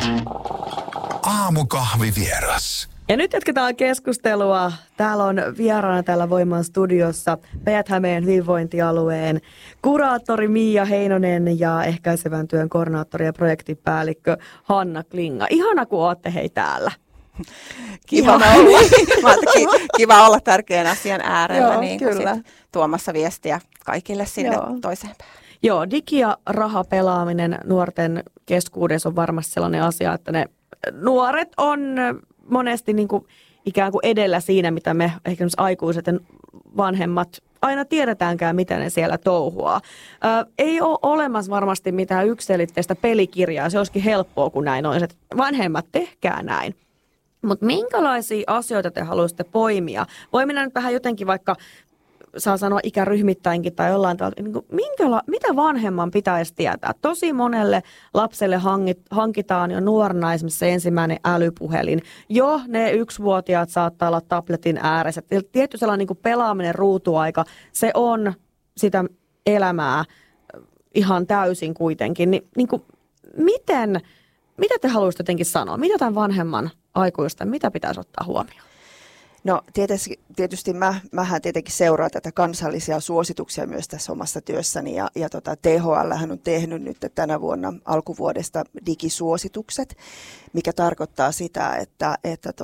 Aamukahvivieras. Ja nyt jatketaan keskustelua. Täällä on vieraana täällä Voiman studiossa Päijät-Hämeen hyvinvointialueen kuraattori Miia Heinonen ja ehkäisevän työn koordinaattori ja projektipäällikkö Hanna Klinga. Ihana, kun olette hei täällä. Kiva olla. Kiva olla tärkeän asian äärellä. Joo, niin kyllä. Tuomassa viestiä kaikille sinne toiseen päähän. Joo, digi- ja rahapelaaminen nuorten keskuudessa on varmasti sellainen asia, että ne nuoret on monesti niin kuin ikään kuin edellä siinä, mitä me ehkä aikuiset ja vanhemmat aina tiedetäänkään, mitä ne siellä touhuaa. Ei ole olemassa varmasti mitään yksiselitteistä pelikirjaa. Se olisikin helppoa, kun näin on. Että vanhemmat, tehkää näin. Mutta minkälaisia asioita te haluaisitte poimia? Voi mennä nyt vähän jotenkin vaikka, saa sanoa ikäryhmittäinkin tai jollain tavalla, niin mitä vanhemman pitäisi tietää? Tosi monelle lapselle hankitaan jo nuorena esimerkiksi se ensimmäinen älypuhelin. Jo ne 1-vuotiaat saattaa olla tabletin ääressä. Tietty sellainen niin pelaaminen, ruutuaika, se on sitä elämää ihan täysin kuitenkin. Mitä te haluaisitte jotenkin sanoa? Mitä tämän vanhemman aikuisten, mitä pitäisi ottaa huomioon? No tietysti mähän tietenkin seuraan tätä kansallisia suosituksia myös tässä omassa työssäni ja THL on tehnyt nyt tänä vuonna alkuvuodesta digisuositukset, mikä tarkoittaa sitä, että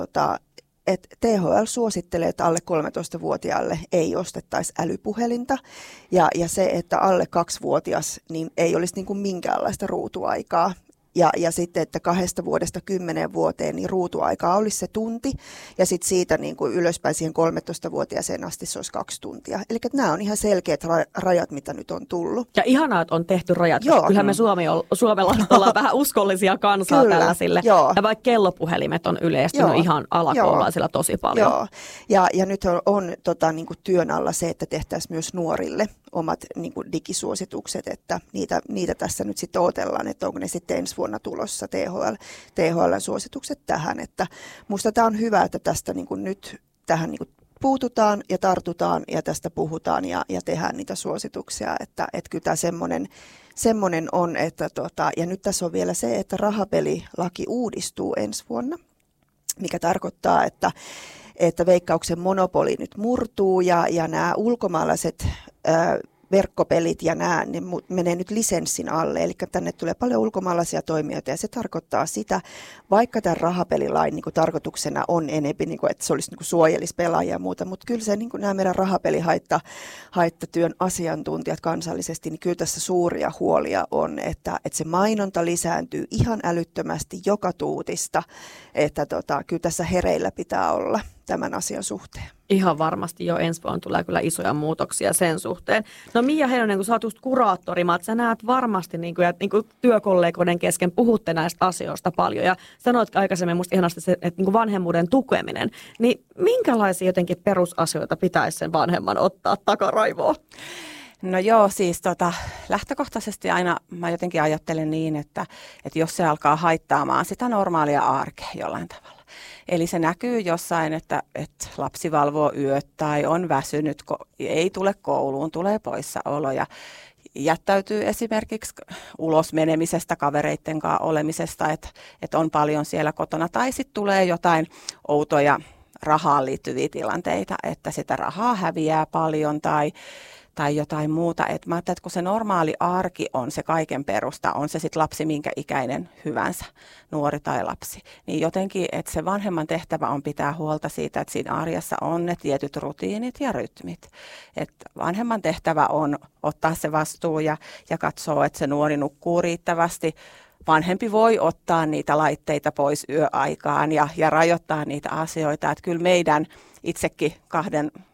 THL suosittelee, että alle 13-vuotiaalle ei ostettaisi älypuhelinta ja se, että alle 2-vuotias niin ei olisi niin kuin minkäänlaista ruutuaikaa. Ja sitten, että 2 vuodesta 10 vuoteen niin ruutuaikaa olisi se tunti ja sitten siitä niin kuin ylöspäin siihen 13-vuotiaaseen asti se olisi 2 tuntia. Eli nämä on ihan selkeät rajat, mitä nyt on tullut. Ja ihanaa, että on tehty rajat. Joo. Kyllähän me Suomella ollaan vähän uskollisia kansaa tällaisille. Joo. Ja vaikka kellopuhelimet on yleistynyt ihan alakoulaisilla tosi paljon. Joo. Ja nyt on niin kuin työn alla se, että tehtäisiin myös nuorille omat niin kuin digisuositukset, että niitä tässä nyt sitten odotellaan, että onko ne sitten ensi vuonna tulossa THL-suositukset tähän. Että musta tämä on hyvä, että tästä niin kuin nyt tähän niin kuin puututaan ja tartutaan ja tästä puhutaan ja tehdään niitä suosituksia, että kyllä tämä semmoinen on, että ja nyt tässä on vielä se, että rahapelilaki uudistuu ensi vuonna, mikä tarkoittaa, että Veikkauksen monopoli nyt murtuu ja nämä ulkomaalaiset verkkopelit ja ne menee nyt lisenssin alle, eli tänne tulee paljon ulkomaalaisia toimijoita ja se tarkoittaa sitä, vaikka tämän rahapelilain niin kuin tarkoituksena on enemmän, niin kuin, että se olisi niin kuin suojelisi pelaajia ja muuta, mutta kyllä se niin kuin nämä meidän rahapelihaittatyön asiantuntijat kansallisesti, niin kyllä tässä suuria huolia on, että se mainonta lisääntyy ihan älyttömästi joka tuutista, että kyllä tässä hereillä pitää olla tämän asian suhteen. Ihan varmasti jo ensi vuonna tulee kyllä isoja muutoksia sen suhteen. No Miia Heinonen, kun sä oot just kuraattori, sä näet varmasti niin kuin työkollegoiden kesken puhutte näistä asioista paljon ja sanoit aikaisemmin musta ihanasti se, että niin kuin vanhemmuuden tukeminen, niin minkälaisia jotenkin perusasioita pitäisi sen vanhemman ottaa takaraivoon? No joo, siis lähtökohtaisesti aina mä jotenkin ajattelen niin, että jos se alkaa haittaamaan sitä normaalia arkea jollain tavalla. Eli se näkyy jossain, että lapsi valvoo yöt tai on väsynyt, ei tule kouluun, tulee poissaolo ja jättäytyy esimerkiksi ulos menemisestä, kavereitten kanssa olemisesta, että on paljon siellä kotona. Tai sitten tulee jotain outoja rahaan liittyviä tilanteita, että sitä rahaa häviää paljon tai jotain muuta. Et mä ajattelen, että kun se normaali arki on se kaiken perusta, on se sitten lapsi minkä ikäinen hyvänsä, nuori tai lapsi, niin jotenkin, että se vanhemman tehtävä on pitää huolta siitä, että siinä arjessa on ne tietyt rutiinit ja rytmit. Että vanhemman tehtävä on ottaa se vastuu ja katsoa, että se nuori nukkuu riittävästi. Vanhempi voi ottaa niitä laitteita pois yöaikaan ja rajoittaa niitä asioita. Että kyllä meidän itsekin 2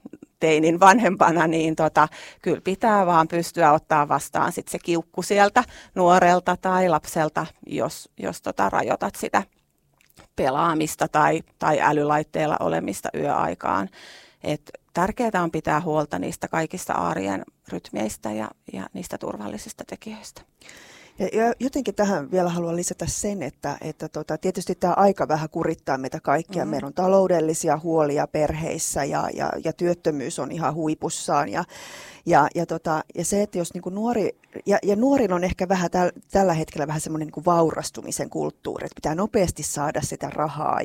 teinin vanhempana, niin kyllä pitää vaan pystyä ottaa vastaan sit se kiukku sieltä nuorelta tai lapselta, jos rajoitat sitä pelaamista tai älylaitteella olemista yöaikaan. Et tärkeää on pitää huolta niistä kaikista arjen rytmeistä ja niistä turvallisista tekijöistä. Ja jotenkin tähän vielä haluan lisätä sen, että tietysti tämä aika vähän kurittaa meitä kaikkia. Meillä on taloudellisia huolia perheissä ja työttömyys on ihan huipussaan. Ja se, että jos niinku nuorilla on ehkä vähän tällä hetkellä vähän semmoinen niinku vaurastumisen kulttuuri, että pitää nopeasti saada sitä rahaa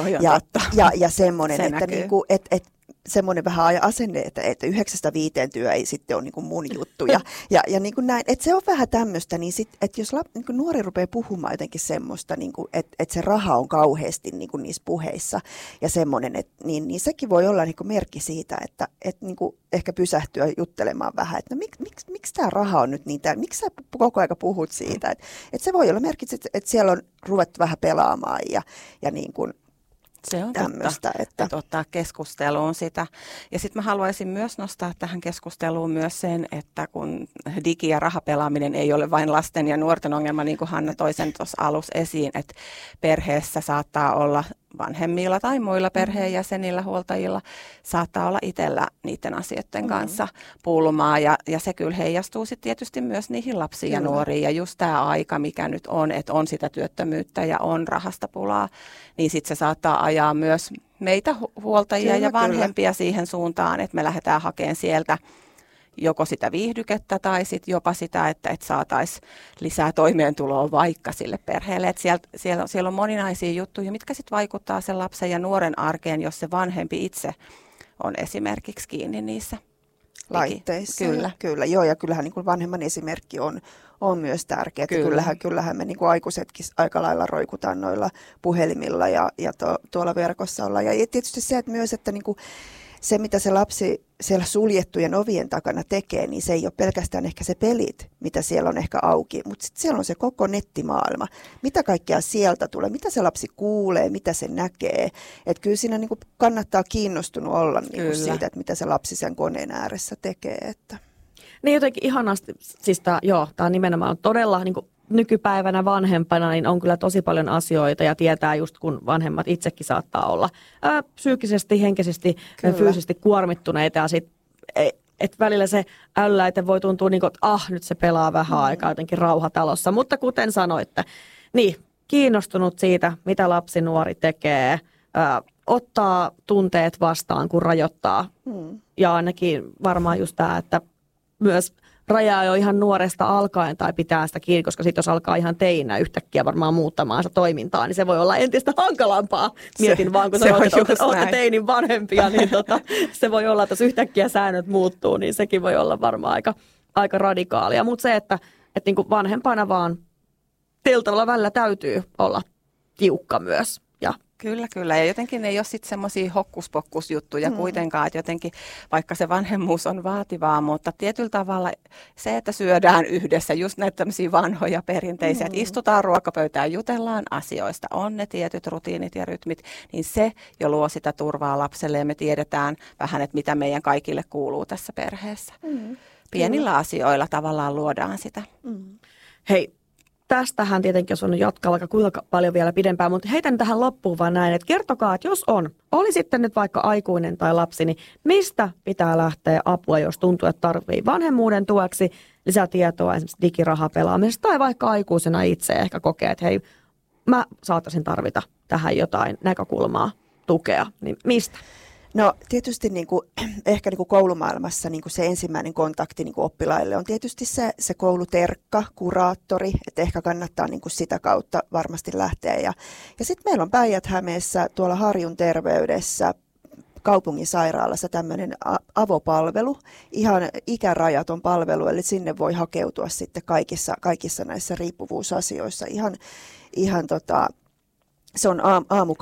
ja semmoinen, se että niinku, semmoinen vähän asenne, että 9-5 työ ei sitten ole niinku mun juttu. Ja niin kuin näin, että se on vähän tämmöistä, niin että jos niinku nuori rupeaa puhumaan jotenkin semmoista, niinku, että se raha on kauheasti niinku niissä puheissa ja semmoinen, niin sekin voi olla niinku merkki siitä, että niinku ehkä pysähtyä juttelemaan vähän, että miksi tämä raha on nyt niin tärkeä, miksi sä koko ajan puhut siitä, että se voi olla merkki, että siellä on ruvettu vähän pelaamaan ja niin kuin se on totta, että ottaa keskusteluun sitä. Ja sitten mä haluaisin myös nostaa tähän keskusteluun myös sen, että kun digi- ja rahapelaaminen ei ole vain lasten ja nuorten ongelma, niin kuin Hanna toi sen tuossa alussa esiin, että perheessä saattaa olla vanhemmilla tai muilla perheenjäsenillä, huoltajilla, saattaa olla itsellä niiden asioiden kanssa pulmaa. Ja se kyllä heijastuu sitten tietysti myös niihin lapsiin ja nuoriin. Ja just tämä aika, mikä nyt on, että on sitä työttömyyttä ja on rahasta pulaa, niin sitten se saattaa ajaa myös meitä huoltajia ja vanhempia siihen suuntaan, että me lähdetään hakemaan sieltä joko sitä viihdykettä tai sitten jopa sitä, että saataisiin lisää toimeentuloa vaikka sille perheelle. Että siellä on moninaisia juttuja, mitkä sitten vaikuttaa sen lapsen ja nuoren arkeen, jos se vanhempi itse on esimerkiksi kiinni niissä laitteissa. Kyllä. Joo, ja kyllähän niin kuin vanhemman esimerkki on myös tärkeä. Kyllähän me niin kuin aikuisetkin aika lailla roikutaan noilla puhelimilla ja tuolla verkossa ollaan. Ja tietysti se, että myös, että niin kuin se, mitä se lapsi siellä suljettujen ovien takana tekee, niin se ei ole pelkästään ehkä se pelit, mitä siellä on ehkä auki, mutta sitten siellä on se koko nettimaailma. Mitä kaikkea sieltä tulee, mitä se lapsi kuulee, mitä se näkee. Että kyllä siinä niin kuin kannattaa kiinnostunut olla niin kuin siitä, että mitä se lapsi sen koneen ääressä tekee. Että. Niin jotenkin ihanasti, siis tämä nimenomaan on todella niin kuin nykypäivänä vanhempana, niin on kyllä tosi paljon asioita ja tietää just kun vanhemmat itsekin saattaa olla psyykkisesti, henkisesti, fyysisesti kuormittuneita ja sitten että välillä se älläite voi tuntua niin kuin, että nyt se pelaa vähän aikaa jotenkin rauhatalossa, mutta kuten sanoitte, niin kiinnostunut siitä, mitä lapsi nuori tekee, ottaa tunteet vastaan, kun rajoittaa ja ainakin varmaan just tämä, että myös rajaa jo ihan nuoresta alkaen tai pitää sitä kiinni, koska sitten jos alkaa ihan teinä yhtäkkiä varmaan muuttamaan sitä toimintaa, niin se voi olla entistä hankalampaa. Mietin vaan, kun sanoit, että olette teinin vanhempia, niin se voi olla, että jos yhtäkkiä säännöt muuttuu, niin sekin voi olla varmaan aika radikaalia. Mutta se, että niin kuin vanhempana vaan tällä tavalla välillä täytyy olla tiukka myös. Kyllä. Ja jotenkin ei ole sitten semmoisia hokkuspokkusjuttuja kuitenkaan, että jotenkin vaikka se vanhemmuus on vaativaa, mutta tietyllä tavalla se, että syödään yhdessä just näitä tämmöisiä vanhoja perinteisiä, että istutaan ruokapöytään, jutellaan asioista, on ne tietyt rutiinit ja rytmit, niin se jo luo sitä turvaa lapselle ja me tiedetään vähän, että mitä meidän kaikille kuuluu tässä perheessä. Pienillä asioilla tavallaan luodaan sitä. Hei. Tästähän tietenkin, jos on jatkaa vaikka kuinka paljon vielä pidempään, mutta heitän tähän loppuun vaan näin, että kertokaa, että jos oli sitten nyt vaikka aikuinen tai lapsi, niin mistä pitää lähteä apua, jos tuntuu, että tarvitsee vanhemmuuden tueksi lisätietoa esimerkiksi digirahapelaamisesta tai vaikka aikuisena itse ehkä kokee, että hei, mä saattaisin tarvita tähän jotain näkökulmaa, tukea, niin mistä? No tietysti ehkä koulumaailmassa se ensimmäinen kontakti oppilaille on tietysti se kouluterkka, kuraattori, että ehkä kannattaa sitä kautta varmasti lähteä. Ja sitten meillä on Päijät-Hämeessä tuolla Harjun terveydessä kaupungin sairaalassa tämmöinen avopalvelu, ihan ikärajaton palvelu, eli sinne voi hakeutua sitten kaikissa näissä riippuvuusasioissa ihan se on aamu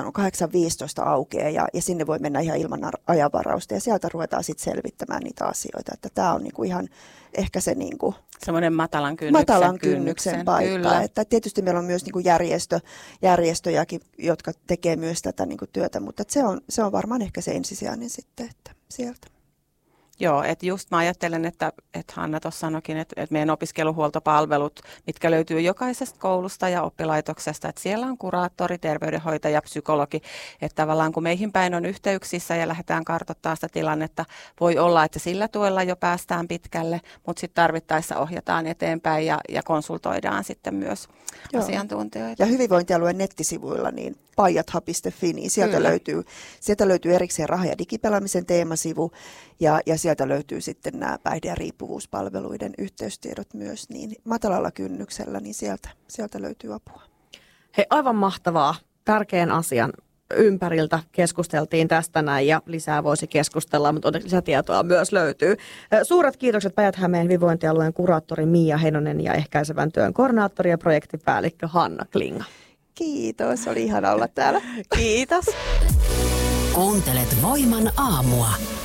8:15 aukeaa ja sinne voi mennä ihan ilman ajanvarausta ja sieltä ruvetaan sitten selvittämään niitä asioita. Että tämä on ihan ehkä se semmoinen matalan kynnyksen paikka. Kyllä. Että tietysti meillä on myös järjestöjäkin, jotka tekee myös tätä työtä, mutta se on varmaan ehkä se ensisijainen sitten, että sieltä. Joo, että just mä ajattelen, että Hanna tuossa sanoikin, että meidän opiskeluhuoltopalvelut, mitkä löytyy jokaisesta koulusta ja oppilaitoksesta, että siellä on kuraattori, terveydenhoitaja, psykologi, että tavallaan kun meihin päin on yhteyksissä ja lähdetään kartoittamaan sitä tilannetta, voi olla, että sillä tuella jo päästään pitkälle, mutta sitten tarvittaessa ohjataan eteenpäin ja konsultoidaan sitten myös asiantuntijoita. Ja hyvinvointialueen nettisivuilla niin pajatha.fi, niin sieltä löytyy erikseen raha- ja digipelaamisen teemasivu ja sieltä löytyy sitten nämä päihde- ja riippuvuuspalveluiden yhteystiedot myös niin matalalla kynnyksellä, niin sieltä löytyy apua. Hei, aivan mahtavaa. Tärkeän asian ympäriltä keskusteltiin tästä näin ja lisää voisi keskustella, mutta onneksi lisätietoa myös löytyy. Suuret kiitokset Päijät-Hämeen hyvinvointialueen kuraattori Mia Heinonen ja ehkäisevän työn koordinaattori ja projektipäällikkö Hanna Klinga. Kiitos, oli ihana olla täällä. Kiitos. Kuuntelet Voiman aamua.